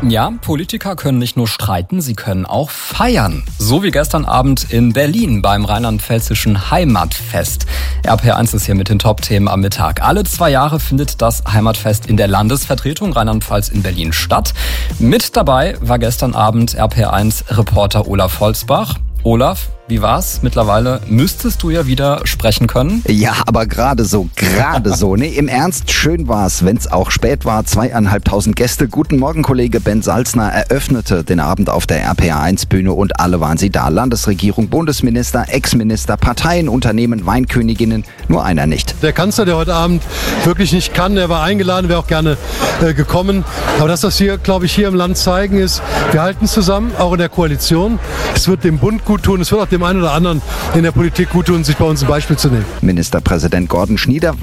Ja, Politiker können nicht nur streiten, sie können auch feiern. So wie gestern Abend in Berlin beim rheinland-pfälzischen Heimatfest. RPR1 ist hier mit den Top-Themen am Mittag. Alle 2 Jahre findet das Heimatfest in der Landesvertretung Rheinland-Pfalz in Berlin statt. Mit dabei war gestern Abend RPR1-Reporter Olaf Holzbach. Olaf, wie war's? Mittlerweile müsstest du ja wieder sprechen können. Ja, aber gerade so. Nee, im Ernst, schön war's, wenn's auch spät war. 2.500 Gäste. Guten Morgen, Kollege Ben Salzner eröffnete den Abend auf der RPR1-Bühne und alle waren sie da. Landesregierung, Bundesminister, Ex-Minister, Parteien, Unternehmen, Weinköniginnen, nur einer nicht. Der Kanzler, der heute Abend wirklich nicht kann, der war eingeladen, wäre auch gerne gekommen. Aber das, was wir, glaube ich, hier im Land zeigen, ist, wir halten zusammen, auch in der Koalition. Es wird dem Bund gut tun, es wird auch dem einen oder anderen in der Politik gut tun, sich bei uns ein Beispiel zu nehmen. Ministerpräsident Gordon Schnieder